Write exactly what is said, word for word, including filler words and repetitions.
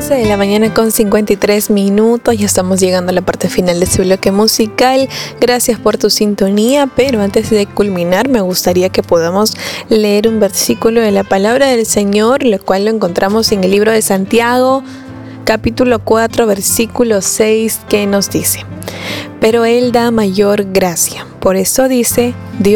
doce de la mañana con cincuenta y tres minutos. Ya estamos llegando a la parte final de este bloque musical. Gracias por tu sintonía, pero antes de culminar me gustaría que podamos leer un versículo de la palabra del Señor, lo cual lo encontramos en el libro de Santiago, capítulo cuatro, versículo seis, que nos dice: pero Él da mayor gracia. Por eso dice, Dios